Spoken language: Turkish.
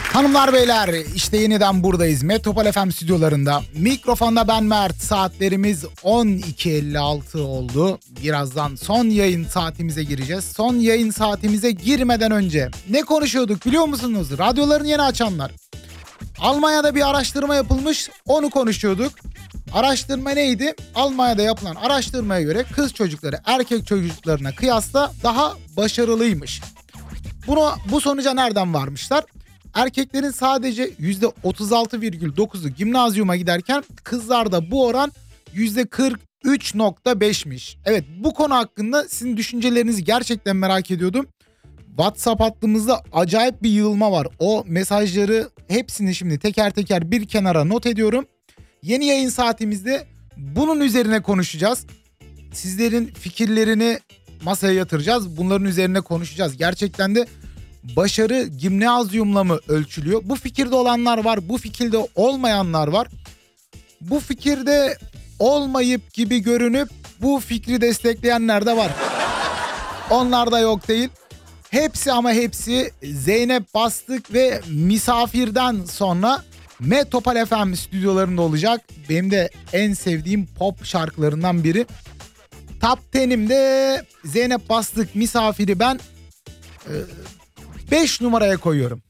Hanımlar beyler, işte yeniden buradayız. Metropol FM stüdyolarında. Mikrofonda ben Mert. Saatlerimiz 12.56 oldu. Birazdan son yayın saatimize gireceğiz. Son yayın saatimize girmeden önce ne konuşuyorduk biliyor musunuz? Radyolarını yeni açanlar. Almanya'da bir araştırma yapılmış, onu konuşuyorduk. Araştırma neydi? Almanya'da yapılan araştırmaya göre kız çocukları erkek çocuklarına kıyasla daha başarılıymış. Bu sonuca nereden varmışlar? Erkeklerin sadece %36,9'u gimnazyuma giderken kızlarda bu oran %43,5'miş. Evet, bu konu hakkında sizin düşüncelerinizi gerçekten merak ediyordum. WhatsApp hattımızda acayip bir yığılma var. O mesajları hepsini şimdi teker teker bir kenara not ediyorum. Yeni yayın saatimizde bunun üzerine konuşacağız. Sizlerin fikirlerini masaya yatıracağız. Bunların üzerine konuşacağız. Gerçekten de başarı gimnazyumla mı ölçülüyor? Bu fikirde olanlar var, bu fikirde olmayanlar var. Bu fikirde olmayıp gibi görünüp bu fikri destekleyenler de var. Onlar da yok değil. Hepsi ama hepsi Zeynep Bastık ve Misafir'den sonra Metropol FM stüdyolarında olacak. Benim de en sevdiğim pop şarkılarından biri. Top 10'imde Zeynep Bastık Misafir'i ben 5 numaraya koyuyorum.